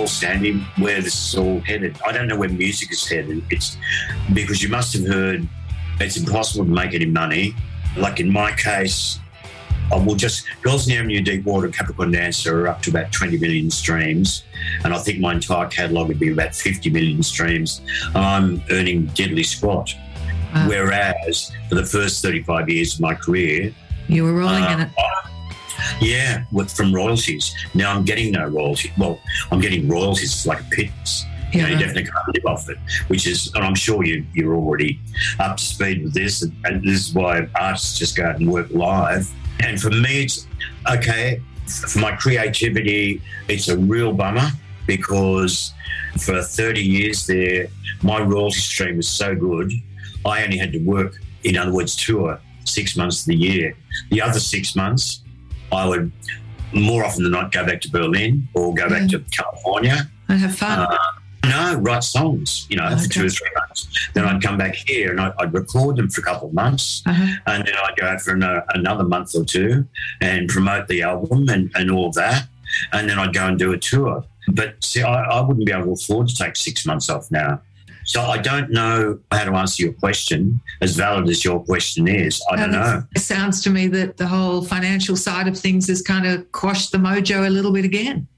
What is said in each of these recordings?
call, Sandy, where this is all headed. I don't know where music is headed. It's because you must have heard it's impossible to make any money. Like in my case, Girls in the Avenue, Deepwater, Capricorn Dancer are up to about 20 million streams. And I think my entire catalogue would be about 50 million streams. I'm earning diddly squat. Wow. Whereas for the first 35 years of my career... You were rolling in it. Yeah, from royalties. Now I'm getting no royalty. Well, I'm getting royalties. It's like a pittance. You know, you definitely can't live off it, and I'm sure you're already up to speed with this. And this is why artists just go out and work live. And for me, it's okay. For my creativity, it's a real bummer because for 30 years there, my royalty stream was so good, I only had to work, in other words, tour 6 months of the year. The other 6 months, I would more often than not go back to Berlin or go back to California. And have fun. Write songs, for 2 or 3 months. Then I'd come back here and I'd record them for a couple of months. And then I'd go out for another month or two and promote the album and all of that. And then I'd go and do a tour. But see, I wouldn't be able to afford to take 6 months off now. So I don't know how to answer your question, as valid as your question is. I don't know. It sounds to me that the whole financial side of things has kind of quashed the mojo a little bit again.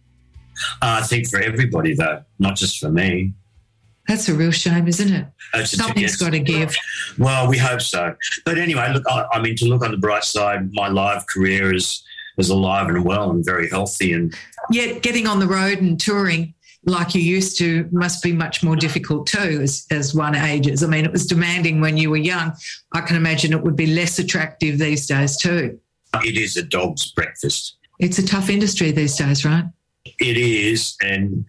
I think for everybody, though, not just for me. That's a real shame, isn't it? Something's got to give. Well, we hope so. But anyway, look, I mean, to look on the bright side, my live career is alive and well and very healthy. And yet getting on the road and touring like you used to must be much more difficult too as one ages. I mean, it was demanding when you were young. I can imagine it would be less attractive these days too. It is a dog's breakfast. It's a tough industry these days, right? It is, and,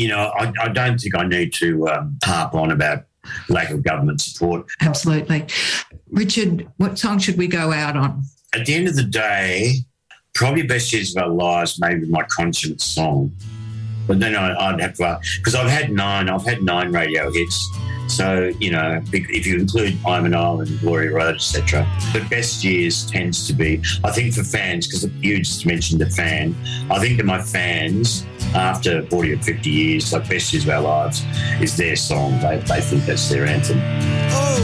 I don't think I need to harp on about lack of government support. Absolutely. Richard, what song should we go out on? At the end of the day, probably Best Years of Our Lives, maybe my conscience song. But then I'd have to, because I've had 9 radio hits. So, if you include I'm an Island, Glory Road, etc. But Best Years tends to be, I think for fans, because you just mentioned the fan, I think that my fans, after 40 or 50 years, like Best Years of Our Lives, is their song. They think that's their anthem.